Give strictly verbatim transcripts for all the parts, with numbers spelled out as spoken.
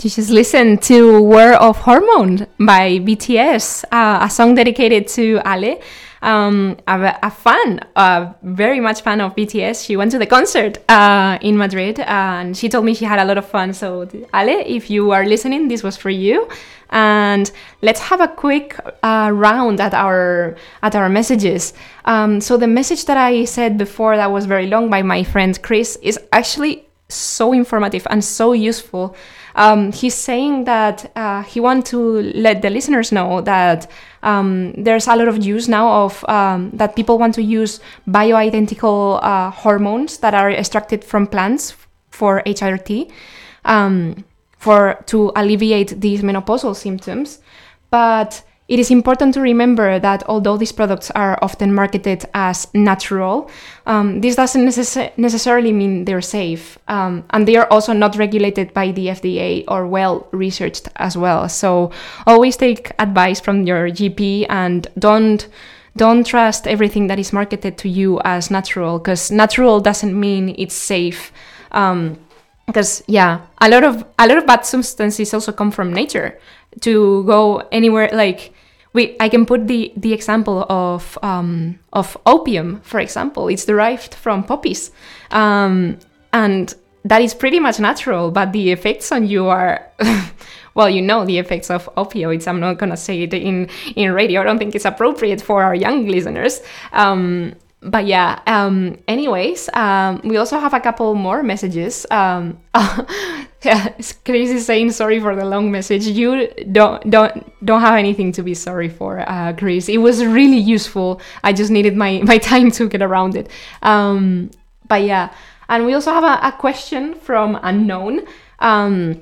You just listened to War of Hormone by B T S, uh, a song dedicated to Ale, um, a, a fan, a very much fan of B T S. She went to the concert uh, in Madrid, and she told me she had a lot of fun. So Ale, if you are listening, this was for you. And let's have a quick uh, round at our at our messages. Um, so the message that I said before that was very long by my friend Chris is actually so informative and so useful. Um, he's saying that uh, he wants to let the listeners know that um, there's a lot of use now of um, that people want to use bioidentical uh, hormones that are extracted from plants for H R T um, for to alleviate these menopausal symptoms. But it is important to remember that although these products are often marketed as natural, um, this doesn't necess- necessarily mean they're safe. Um, and they are also not regulated by the F D A or well researched as well. So always take advice from your G P and don't don't trust everything that is marketed to you as natural, because natural doesn't mean it's safe. Um, because yeah, a lot of a lot of bad substances also come from nature. To go anywhere, like we, I can put the, the example of um, of opium, for example. It's derived from poppies, um, and that is pretty much natural. But the effects on you are, well, you know the effects of opioids. I'm not gonna say it in in radio. I don't think it's appropriate for our young listeners. Um, But yeah, um, anyways, um, we also have a couple more messages. Um, yeah, Chris is saying sorry for the long message. You don't don't don't have anything to be sorry for, uh, Chris. It was really useful. I just needed my, my time to get around it. Um, but yeah, and we also have a, a question from Unknown. Um,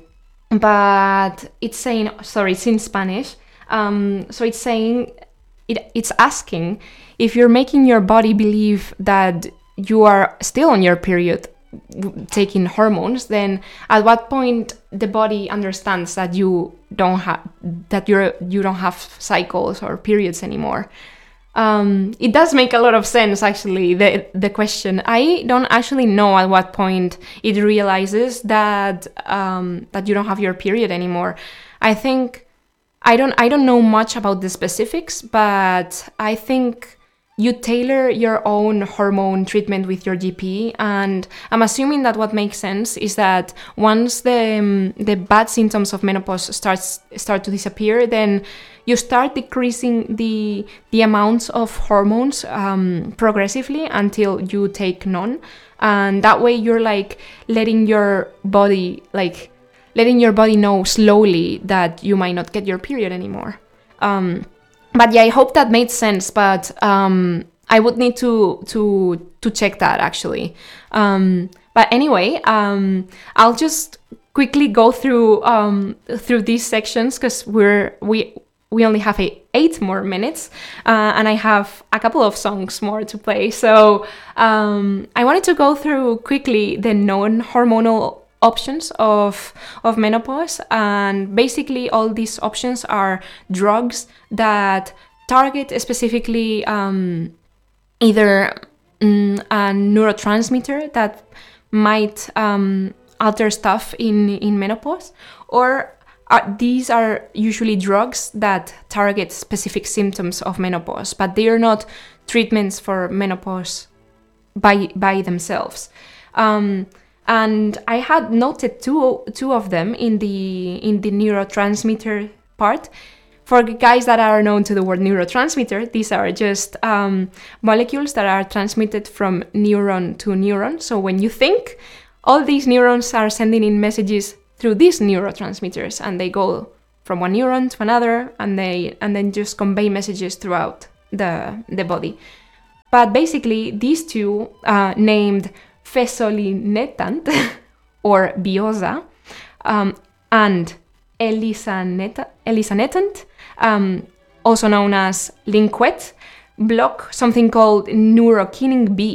but it's saying, sorry, it's in Spanish. Um, so it's saying, it it's asking, if you're making your body believe that you are still on your period taking hormones, then at what point the body understands that you don't have that you're you don't have cycles or periods anymore? Um, it does make a lot of sense, actually, the the question. I don't actually know at what point it realizes that um, that you don't have your period anymore. I think I don't I don't know much about the specifics, but I think you tailor your own hormone treatment with your G P, and I'm assuming that what makes sense is that once the um, the bad symptoms of menopause starts start to disappear, then you start decreasing the the amounts of hormones um, progressively until you take none, and that way you're like letting your body like letting your body know slowly that you might not get your period anymore. Um, But yeah, I hope that made sense, but um, I would need to to to check that, actually. Um, but anyway, um, I'll just quickly go through um, through these sections, because we're we we only have a, eight more minutes, uh, and I have a couple of songs more to play. So um, I wanted to go through quickly the non-hormonal options of of menopause, and basically all these options are drugs that target specifically um, either mm, a neurotransmitter that might um, alter stuff in in menopause, or uh, these are usually drugs that target specific symptoms of menopause, but they are not treatments for menopause by by themselves. Um, And I had noted two two of them in the in the neurotransmitter part. For guys that are known to the word neurotransmitter, these are just um, molecules that are transmitted from neuron to neuron. So when you think, all these neurons are sending in messages through these neurotransmitters, and they go from one neuron to another, and they and then just convey messages throughout the the body. But basically, these two, uh, named Fezolinetant or Veozah, um, and Elisanetant, Elisanetant um, also known as Linquet, block something called neurokinin B.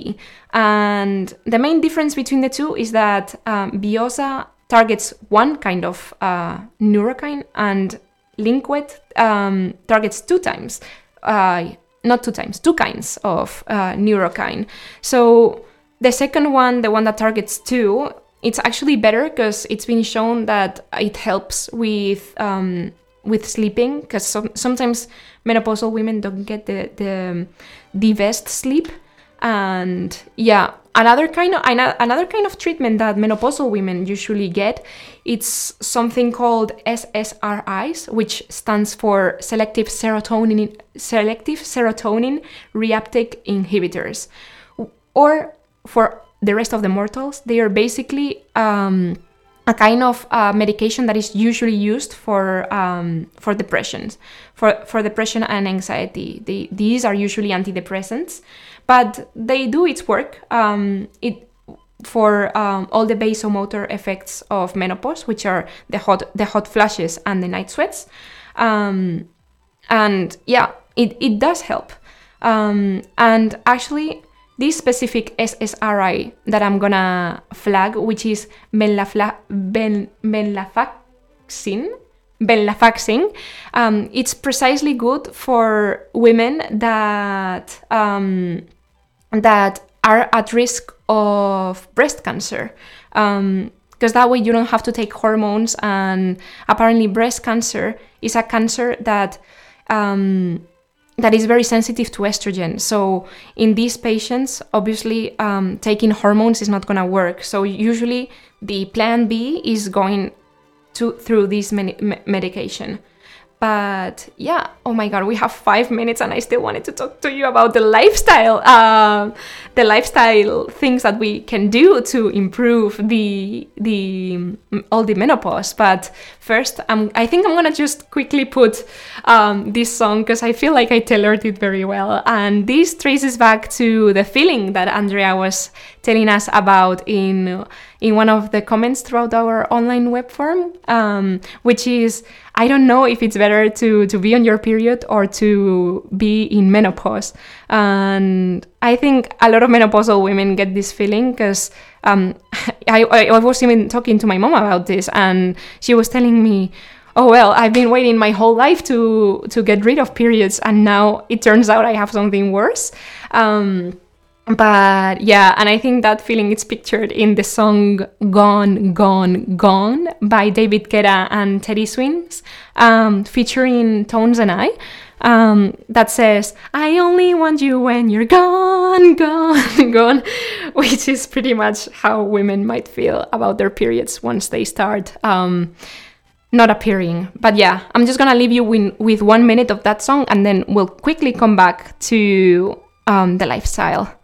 And the main difference between the two is that um, Veozah targets one kind of uh, neurokine, and Linquet um, targets two times, uh, not two times, two kinds of uh, neurokine. So the second one, the one that targets two, it's actually better because it's been shown that it helps with um, with sleeping, because some, sometimes menopausal women don't get the, the the best sleep. And yeah, another kind of another kind of treatment that menopausal women usually get, it's something called S S R Is, which stands for selective serotonin selective serotonin reuptake inhibitors. Or for the rest of the mortals, they are basically um, a kind of uh, medication that is usually used for um, for depressions, for for depression and anxiety. They, these are usually antidepressants, but they do its work. Um, it for um, all the vasomotor effects of menopause, which are the hot the hot flashes and the night sweats, um, and yeah, it it does help. Um, and actually, this specific S S R I that I'm gonna flag, which is venlafla- ben- venlafaxine, venlafaxine, um, it's precisely good for women that um, that are at risk of breast cancer, um, because that way you don't have to take hormones. And apparently, breast cancer is a cancer that um, that is very sensitive to estrogen. So in these patients, obviously, um, taking hormones is not going to work. So usually the plan B is going to through this medi- medication. But yeah, oh my God, we have five minutes and I still wanted to talk to you about the lifestyle, uh, the lifestyle things that we can do to improve the the all the menopause. But first, um, I think I'm gonna just quickly put um, this song because I feel like I tailored it very well. And this traces back to the feeling that Andrea was telling us about in in one of the comments throughout our online web form, um, which is, I don't know if it's better to, to be on your period or to be in menopause. And I think a lot of menopausal women get this feeling because um, I, I was even talking to my mom about this, and she was telling me, oh, well, I've been waiting my whole life to, to get rid of periods, and now it turns out I have something worse. Um, But yeah, and I think that feeling is pictured in the song Gone, Gone, Gone by David Guetta and Teddy Swims, um, featuring Tones and I, um, that says, I only want you when you're gone, gone, gone, which is pretty much how women might feel about their periods once they start um, not appearing. But yeah, I'm just gonna leave you with, with one minute of that song, and then we'll quickly come back to um, the lifestyle.